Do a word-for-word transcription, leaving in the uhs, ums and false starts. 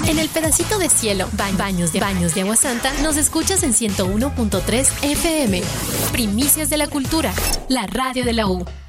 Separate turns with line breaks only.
En el pedacito de cielo, ba- baños, de, baños de agua santa, nos escuchas en ciento uno punto tres F M. Primicias de la cultura, la radio de la U.